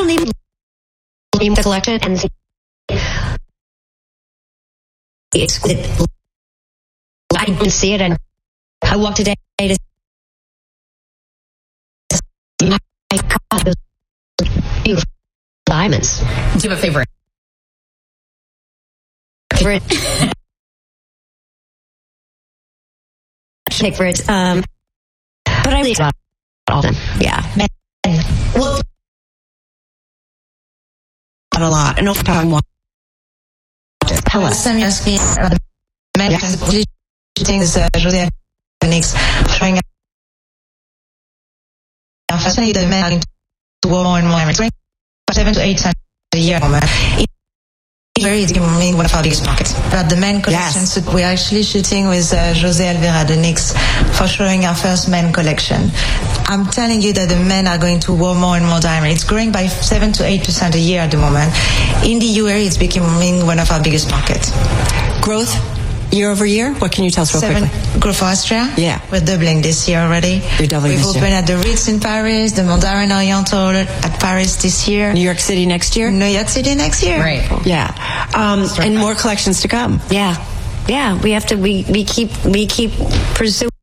only the collection and I didn't see it, and I walked today to my God, those beautiful diamonds. Do you have a favorite? Favorite, but I really love all of them. Yeah. Well, a lot. And over time, Tell us. Sam asked me about the men things José Alves showing. I'm fascinated that men are into war more and more. It's going 7 to 8 times a year. It's becoming one of our biggest markets. About the men collections, yes. We're actually shooting with José Alves de Nix for showing our first men collection. I'm telling you that the men are going to wear more and more diamond. It's growing by 7 to 8% a year at the moment. In the UAE, it's becoming one of our biggest markets. Growth? Year over year? What can you tell us real quickly? Growth for Austria? Yeah. We're doubling this year already. You're doubling We've this year. opened at the Ritz in Paris, the Mandarin Oriental at Paris this year. New York City next year? New York City next year. Right. Yeah. And more collections to come. Yeah. Yeah. We have to, we keep pursuing